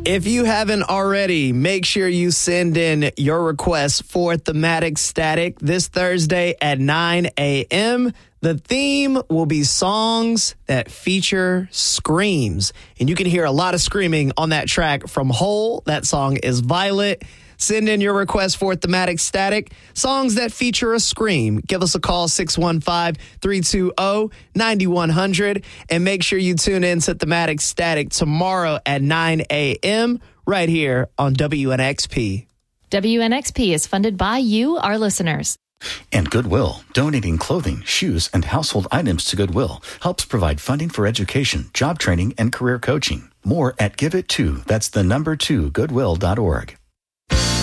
If you haven't already, make sure you send in your request for Thematic Static this Thursday at 9 a.m. The theme will be songs that feature screams. And you can hear a lot of screaming on that track from Hole. That song is Violet. Send in your request for Thematic Static, songs that feature a scream. Give us a call, 615-320-9100, and make sure you tune in to Thematic Static tomorrow at 9 a.m. right here on WNXP. WNXP is funded by you, our listeners. And Goodwill, donating clothing, shoes, and household items to Goodwill helps provide funding for education, job training, and career coaching. More at Give It To. That's the number 2, goodwill.org.